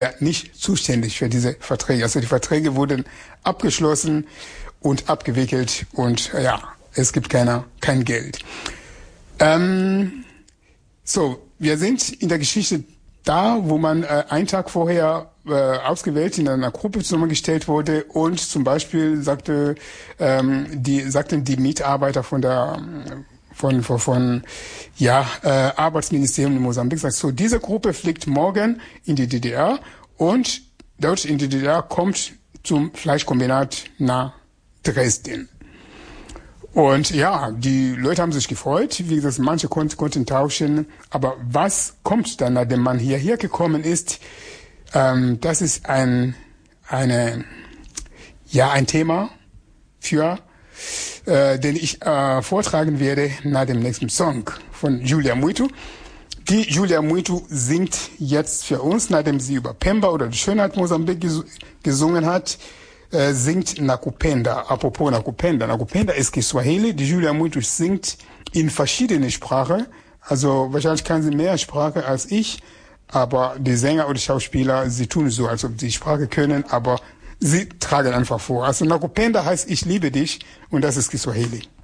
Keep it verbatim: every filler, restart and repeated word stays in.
nicht zuständig für diese Verträge. Also die Verträge wurden abgeschlossen und abgewickelt und ja, es gibt keiner, kein Geld. Ähm, so, wir sind in der Geschichte da, wo man äh, einen Tag vorher äh, ausgewählt in einer Gruppe zusammengestellt wurde und zum Beispiel sagte ähm, die sagten die Mitarbeiter von der von von, von ja äh, Arbeitsministerium in Mosambik, sagt so, diese Gruppe fliegt morgen in die D D R und dort in die D D R kommt zum Fleischkombinat nach Dresden. Und ja, die Leute haben sich gefreut. Wie gesagt, manche konnten, konnten tauschen. Aber was kommt dann, nachdem man hierher gekommen ist? Ähm, das ist ein, eine, ja, ein Thema für, äh, den ich äh, vortragen werde nach dem nächsten Song von Julia Muito. Die Julia Muito singt jetzt für uns, nachdem sie über Pemba oder die Schönheit Mosambik ges gesungen hat. Äh, singt Nakupenda. Apropos Nakupenda. Nakupenda ist Kiswahili. Die Julia Muito singt in verschiedene Sprachen. Also wahrscheinlich kann sie mehr Sprache als ich, aber die Sänger oder Schauspieler, sie tun so, als ob sie die Sprache können, aber sie tragen einfach vor. Also Nakupenda heißt Ich liebe dich und das ist Kiswahili.